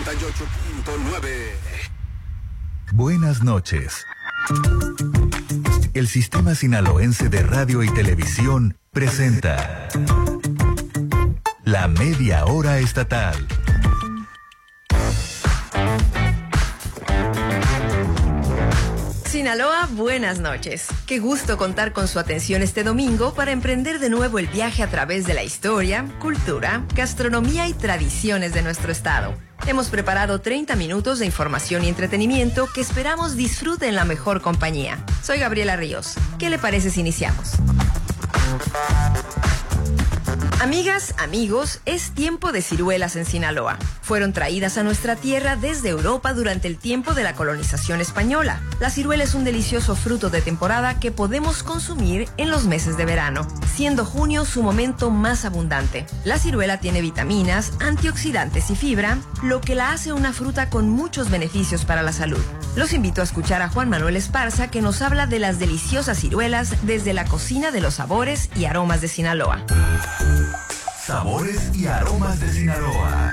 98.9. Buenas noches. El Sistema Sinaloense de Radio y Televisión presenta La Media Hora Estatal. Sinaloa, buenas noches. Qué gusto contar con su atención este domingo para emprender de nuevo el viaje a través de la historia, cultura, gastronomía y tradiciones de nuestro estado. Hemos preparado 30 minutos de información y entretenimiento que esperamos disfruten la mejor compañía. Soy Gabriela Ríos. ¿Qué le parece si iniciamos? Amigas, amigos, es tiempo de ciruelas en Sinaloa. Fueron traídas a nuestra tierra desde Europa durante el tiempo de la colonización española. La ciruela es un delicioso fruto de temporada que podemos consumir en los meses de verano, siendo junio su momento más abundante. La ciruela tiene vitaminas, antioxidantes y fibra, lo que la hace una fruta con muchos beneficios para la salud. Los invito a escuchar a Juan Manuel Esparza, que nos habla de las deliciosas ciruelas desde la cocina de los sabores y aromas de Sinaloa. Sabores y aromas de Sinaloa.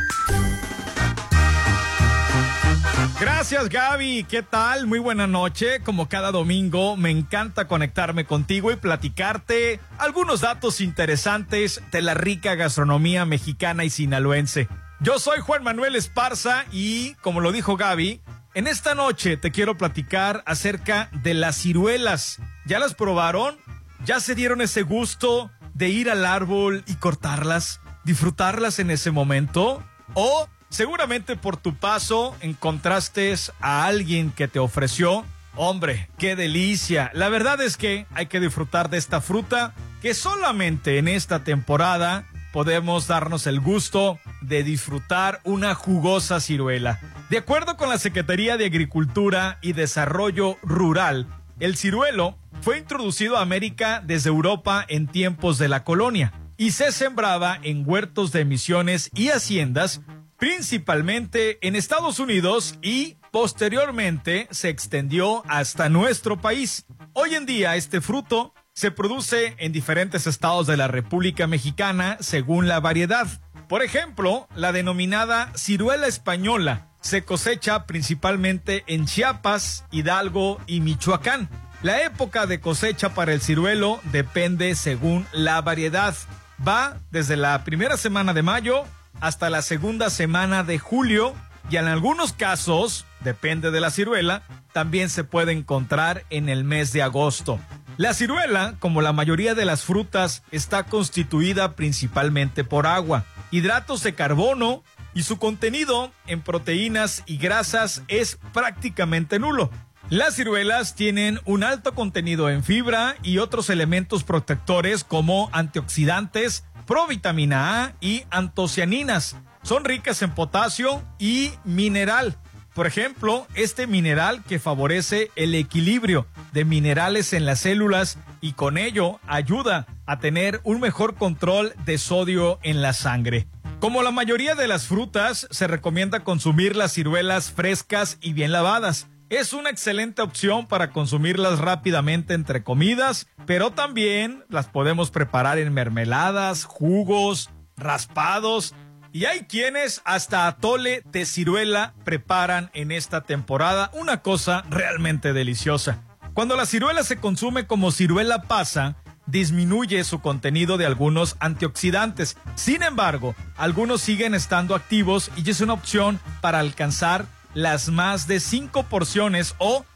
Gracias, Gaby. ¿Qué tal? Muy buena noche. Como cada domingo, me encanta conectarme contigo y platicarte algunos datos interesantes de la rica gastronomía mexicana y sinaloense. Yo soy Juan Manuel Esparza y, como lo dijo Gaby, en esta noche te quiero platicar acerca de las ciruelas. ¿Ya las probaron? ¿Ya se dieron ese gusto de ir al árbol y cortarlas, disfrutarlas en ese momento? O seguramente por tu paso encontraste a alguien que te ofreció. Hombre, qué delicia. La verdad es que hay que disfrutar de esta fruta que solamente en esta temporada podemos darnos el gusto de disfrutar una jugosa ciruela. De acuerdo con la Secretaría de Agricultura y Desarrollo Rural, el ciruelo fue introducido a América desde Europa en tiempos de la colonia y se sembraba en huertos de misiones y haciendas, principalmente en Estados Unidos, y posteriormente se extendió hasta nuestro país. Hoy en día este fruto se produce en diferentes estados de la República Mexicana según la variedad. Por ejemplo, la denominada ciruela española se cosecha principalmente en Chiapas, Hidalgo y Michoacán. La época de cosecha para el ciruelo depende según la variedad. Va desde la primera semana de mayo hasta la segunda semana de julio, y en algunos casos, depende de la ciruela, también se puede encontrar en el mes de agosto. La ciruela, como la mayoría de las frutas, está constituida principalmente por agua, hidratos de carbono, y su contenido en proteínas y grasas es prácticamente nulo. Las ciruelas tienen un alto contenido en fibra y otros elementos protectores como antioxidantes, provitamina A y antocianinas. Son ricas en potasio y mineral. Por ejemplo, este mineral que favorece el equilibrio de minerales en las células y con ello ayuda a tener un mejor control de sodio en la sangre. Como la mayoría de las frutas, se recomienda consumir las ciruelas frescas y bien lavadas. Es una excelente opción para consumirlas rápidamente entre comidas, pero también las podemos preparar en mermeladas, jugos, raspados, y hay quienes hasta atole de ciruela preparan en esta temporada, una cosa realmente deliciosa. Cuando la ciruela se consume como ciruela pasa, disminuye su contenido de algunos antioxidantes. Sin embargo, algunos siguen estando activos y es una opción para alcanzar las más de 5 porciones o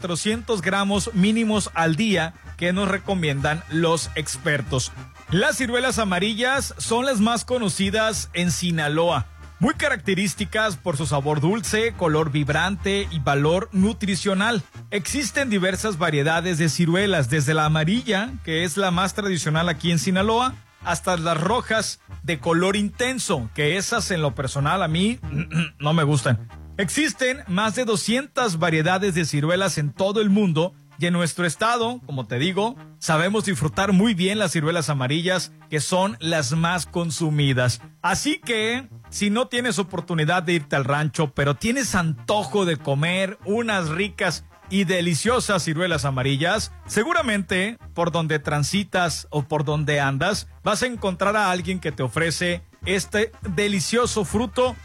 400 gramos mínimos al día que nos recomiendan los expertos. Las ciruelas amarillas son las más conocidas en Sinaloa, muy características por su sabor dulce, color vibrante y valor nutricional. Existen diversas variedades de ciruelas, desde la amarilla, que es la más tradicional aquí en Sinaloa, hasta las rojas de color intenso, que esas en lo personal a mí no me gustan. Existen más de 200 variedades de ciruelas en todo el mundo y en nuestro estado, como te digo, sabemos disfrutar muy bien las ciruelas amarillas, que son las más consumidas. Así que, si no tienes oportunidad de irte al rancho, pero tienes antojo de comer unas ricas y deliciosas ciruelas amarillas, seguramente por donde transitas o por donde andas, vas a encontrar a alguien que te ofrece este delicioso fruto